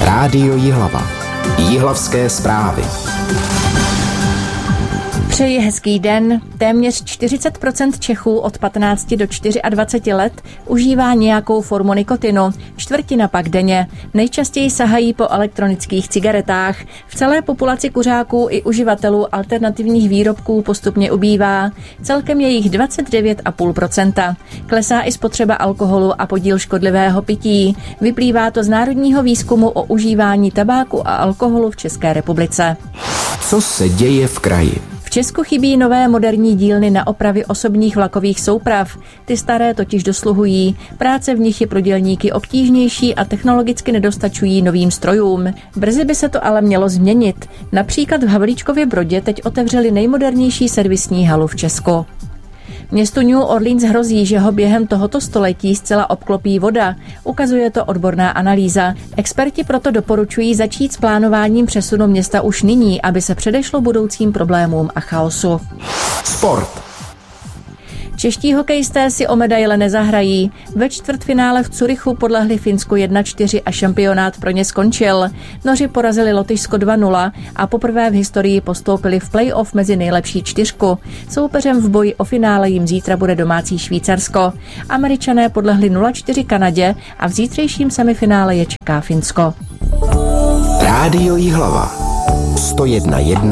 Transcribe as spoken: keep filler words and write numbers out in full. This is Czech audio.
Rádio Jihlava. Jihlavské zprávy. Přeji hezký den. Téměř čtyřicet procent Čechů od patnácti do dvaceti čtyř let užívá nějakou formu nikotinu, čtvrtina pak denně. Nejčastěji sahají po elektronických cigaretách. V celé populaci kuřáků i uživatelů alternativních výrobků postupně ubývá. Celkem je jich dvacet devět celá pět procenta. Klesá i spotřeba alkoholu a podíl škodlivého pití. Vyplývá to z národního výzkumu o užívání tabáku a alkoholu v České republice. Co se děje v kraji? V Česku chybí nové moderní dílny na opravy osobních vlakových souprav. Ty staré totiž dosluhují. Práce v nich je pro dělníky obtížnější a technologicky nedostačují novým strojům. Brzy by se to ale mělo změnit. Například v Havlíčkově Brodě teď otevřeli nejmodernější servisní halu v Česku. Městu New Orleans hrozí, že ho během tohoto století zcela obklopí voda. Ukazuje to odborná analýza. Experti proto doporučují začít s plánováním přesunu města už nyní, aby se předešlo budoucím problémům a chaosu. Sport. Čeští hokejisté si o medaile nezahrají. Ve čtvrtfinále v Curychu podlehli Finsku jedna čtyři a šampionát pro ně skončil. Noři porazili Lotyšsko dva nula a poprvé v historii postoupili v play-off mezi nejlepší čtyřku. Soupeřem v boji o finále jim zítra bude domácí Švýcarsko. Američané podlehli nula čtyři Kanadě a v zítřejším semifinále je čeká Finsko. Rádio Jihlava. sto jedna jedna